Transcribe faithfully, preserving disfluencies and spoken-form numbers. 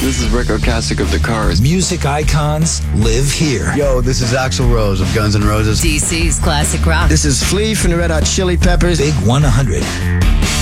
This is Rick Ocasek of The Cars. Music icons live here. Yo, this is Axl Rose of Guns N' Roses. D C's classic rock. This is Flea from the Red Hot Chili Peppers. Big one hundred.